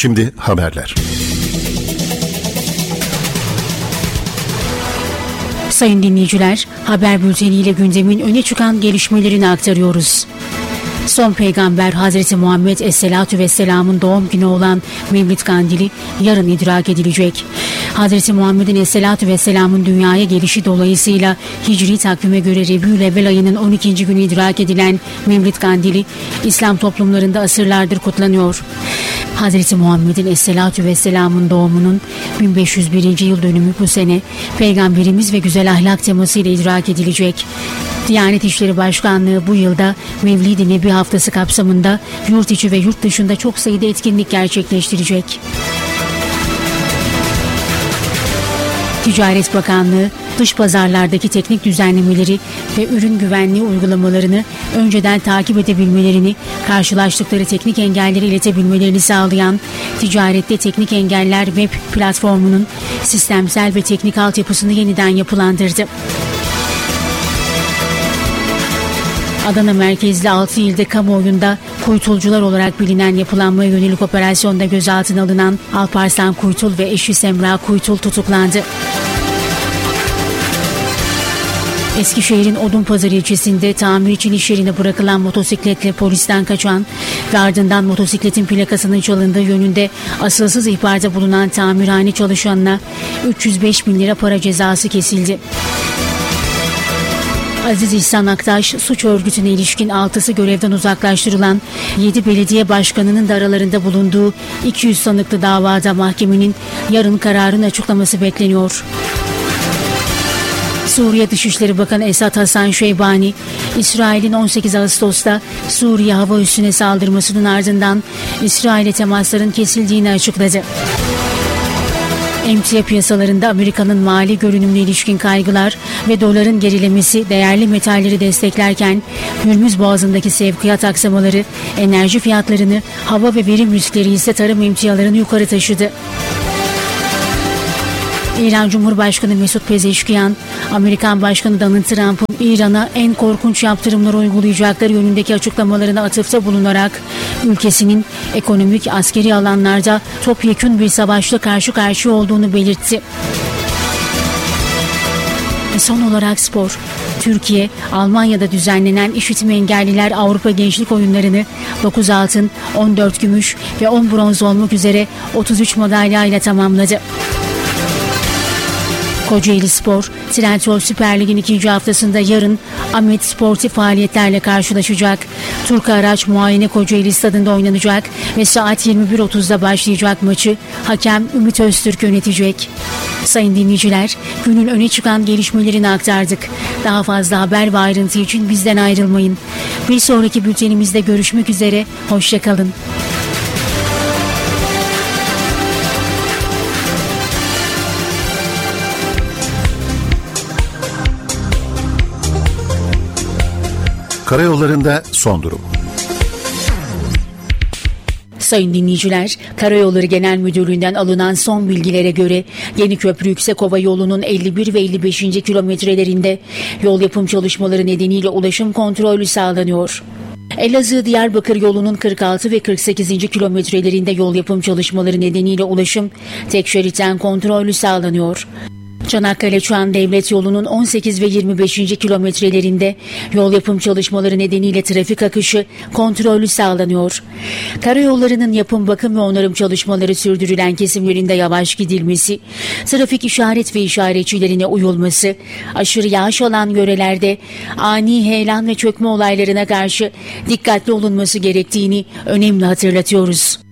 Şimdi haberler. Sayın dinleyiciler, haber bülteniyle gündemin öne çıkan gelişmelerini aktarıyoruz. Son peygamber Hazreti Muhammed Aleyhisselatü Vesselam'ın doğum günü olan Mevlid Kandili yarın idrak edilecek. Hazreti Muhammed'in Aleyhisselatü Vesselam'ın dünyaya gelişi dolayısıyla Hicri takvime göre Rebiülevvel ayının 12. günü idrak edilen Mevlid Kandili İslam toplumlarında asırlardır kutlanıyor. Hazreti Muhammed'in Aleyhisselatü Vesselam'ın doğumunun 1501. yıl dönümü bu sene Peygamberimiz ve güzel ahlak temasıyla idrak edilecek. Diyanet İşleri Başkanlığı bu yılda Mevlid-i Nebi haftası kapsamında yurt içi ve yurt dışında çok sayıda etkinlik gerçekleştirecek. Ticaret Bakanlığı, dış pazarlardaki teknik düzenlemeleri ve ürün güvenliği uygulamalarını önceden takip edebilmelerini, karşılaştıkları teknik engelleri iletebilmelerini sağlayan Ticarette Teknik Engeller Web platformunun sistemsel ve teknik altyapısını yeniden yapılandırdı. Adana merkezli 6 ilde kamuoyunda kuytulcular olarak bilinen yapılanmaya yönelik operasyonda gözaltına alınan Alparslan Kuytul ve eşi Semra Kuytul tutuklandı. Eskişehir'in Odunpazarı ilçesinde tamir için iş yerine bırakılan motosikletle polisten kaçan ve ardından motosikletin plakasının çalındığı yönünde asılsız ihbarda bulunan tamirhane çalışanına 305 bin lira para cezası kesildi. Aziz İhsan Aktaş, suç örgütüne ilişkin 6'sı görevden uzaklaştırılan 7 belediye başkanının da aralarında bulunduğu 200 sanıklı davada mahkemenin yarın kararın açıklaması bekleniyor. Suriye Dışişleri Bakanı Esad Hasan Şeybani, İsrail'in 18 Ağustos'ta Suriye hava üssüne saldırmasının ardından İsrail'e temasların kesildiğini açıkladı. Emtia piyasalarında Amerika'nın mali görünümüne ilişkin kaygılar ve doların gerilemesi değerli metalleri desteklerken Hürmüz Boğazı'ndaki sevkiyat aksamaları enerji fiyatlarını, hava ve verim riskleri ise tarım emtialarını yukarı taşıdı. İran Cumhurbaşkanı Mesut Pezeşkiyan, Amerikan Başkanı Donald Trump'ın İran'a en korkunç yaptırımları uygulayacakları yönündeki açıklamalarına atıfta bulunarak ülkesinin ekonomik, askeri alanlarda topyekün bir savaşla karşı karşıya olduğunu belirtti. Son olarak spor. Türkiye, Almanya'da düzenlenen İşitme Engelliler Avrupa Gençlik Oyunları'nı 9 altın, 14 gümüş ve 10 bronz olmak üzere 33 madalya ile tamamladı. Kocaeli Spor, Trendyol Süper Lig'in 2. haftasında yarın Ahmet sportif faaliyetlerle karşılaşacak. Turka Araç Muayene Kocaeli Stadı'nda oynanacak ve saat 21.30'da başlayacak maçı hakem Ümit Öztürk yönetecek. Sayın dinleyiciler, günün öne çıkan gelişmelerini aktardık. Daha fazla haber ve ayrıntı için bizden ayrılmayın. Bir sonraki bültenimizde görüşmek üzere, hoşça kalın. Karayollarında son durum. Sayın dinleyiciler, Karayolları Genel Müdürlüğü'nden alınan son bilgilere göre Yeniköprü Yüksekova yolunun 51 ve 55. kilometrelerinde yol yapım çalışmaları nedeniyle ulaşım kontrolü sağlanıyor. Elazığ-Diyarbakır yolunun 46 ve 48. kilometrelerinde yol yapım çalışmaları nedeniyle ulaşım tek şeritten kontrollü sağlanıyor. Çanakkale-Çuan Devlet Yolu'nun 18 ve 25. kilometrelerinde yol yapım çalışmaları nedeniyle trafik akışı kontrollü sağlanıyor. Karayollarının yapım, bakım ve onarım çalışmaları sürdürülen kesimlerinde yavaş gidilmesi, trafik işaret ve işaretçilerine uyulması, aşırı yağış alan yörelerde ani heyelan ve çökme olaylarına karşı dikkatli olunması gerektiğini önemli hatırlatıyoruz.